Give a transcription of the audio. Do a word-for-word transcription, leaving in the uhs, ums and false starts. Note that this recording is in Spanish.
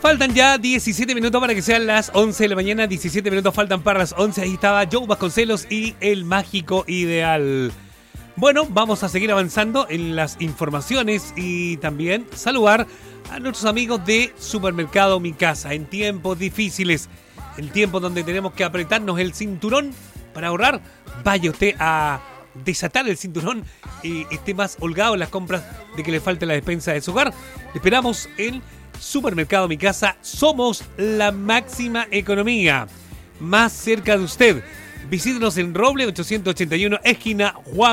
Faltan ya diecisiete minutos para que sean las once de la mañana. diecisiete minutos faltan para las once. Ahí estaba Joe Vasconcelos y el mágico ideal. Bueno, vamos a seguir avanzando en las informaciones y también saludar a nuestros amigos de Supermercado Mi Casa. En tiempos difíciles, en tiempos donde tenemos que apretarnos el cinturón para ahorrar, vaya usted a desatar el cinturón y esté más holgado en las compras de que le falte la despensa de su hogar. Esperamos en Supermercado Mi Casa. Somos la máxima economía, más cerca de usted. Visítenos en Roble ochocientos ochenta y uno, esquina Juan